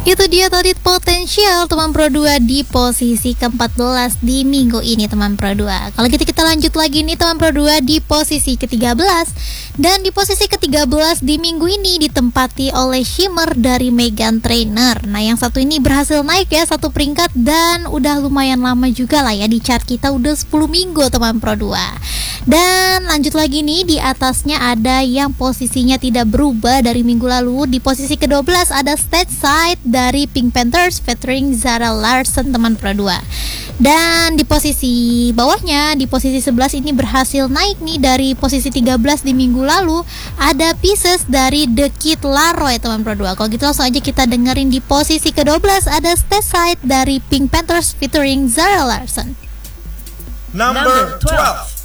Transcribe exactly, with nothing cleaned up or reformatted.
Itu dia tadi Potensial teman Pro dua di posisi keempat belas di minggu ini teman Pro dua. Kalau gitu kita lanjut lagi nih teman Pro dua di posisi ketiga belas. Dan di posisi ketiga belas di minggu ini ditempati oleh Shimmer dari Meghan Trainor. Nah yang satu ini berhasil naik ya satu peringkat dan udah lumayan lama juga lah ya di chart kita, udah sepuluh minggu teman Pro dua. Dan lanjut lagi nih, di atasnya ada yang posisinya tidak berubah dari minggu lalu. Di posisi kedua belas ada Stateside dari Pink Panthers featuring Zara Larsson teman Pro dua. Dan di posisi bawahnya, di posisi sebelas ini berhasil naik nih dari posisi tiga belas di minggu lalu. Ada Pieces dari The Kid Laroi teman Pro dua. Kalau gitu langsung aja kita dengerin di posisi kedua belas ada Stateside dari Pink Panthers featuring Zara Larsson. Number twelve.